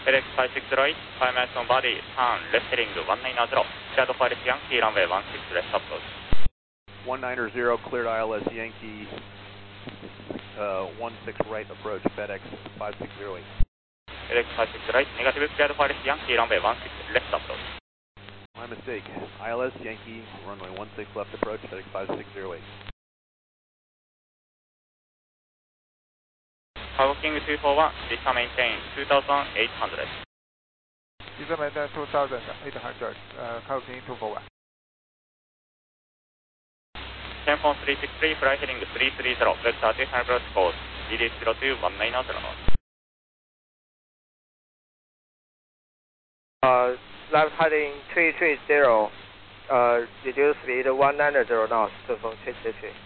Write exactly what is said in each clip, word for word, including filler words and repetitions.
エレックスファイブシックスゼロエイト、ファイブマイルスオンバディ、ターン、レフトヘリング、ワンナインゼロ、クリアドファイルスヤンキー、ランウェイワンシックスレフトアプローチ。 one nine zero, cleared I L S Yankee, uh, one six right approach, FedEx five six zero eight. エレックスファイブシックスゼロエイト、ネガティブ、クリアドファイルスヤンキー、ランウェイワンシックスレフトアプローチ。 My mistake. I L S Yankee, runway one six left approach, FedEx five six zero eight. カーゴキングツーフォーワン、ディスタメインテインにせんはっぴゃく。 December maintain two thousand eight hundred, uh, calculating two four one. Tempo three six three, fly heading three three zero, vector two hundred approach course, D D zero two one nine zero. Uh, left heading three three zero, uh, reduce speed one nine zero knots, 顺风吹吹吹。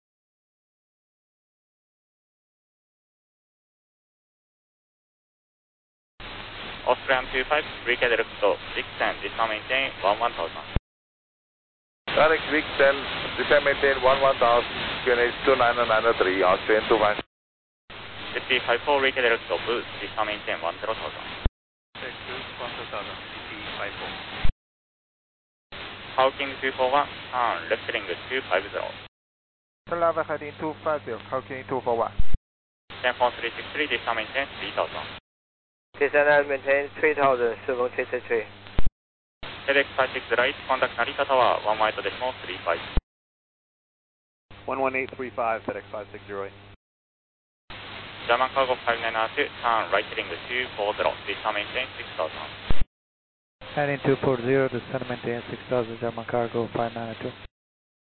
Austrian two five, Wicked left six ten, descend maintain one one thousand. Direct Vic ten, descend maintain one one thousand, Q N H two nine nine three, Austrian two five. Fifty five four, Wicked left boost, descend maintain one zero thousand. Six one thousand, fifty five four. Hawking two four one, turn, left heading two five zero. Turn left heading two five zero, calculating two four one. Tempo three six three, descend maintain three thousand. Descend and maintain three thousand, 顺风吹吹吹。 エレックスファイブシックスゼロエイト、contact Narita Tower, one white decimal three five. one one eight three five, FedEx five six zero eight. German cargo five nine two, turn, right heading two four zero, descend maintain six thousand. Heading two four zero, descend maintain six thousand, German cargo five nine two.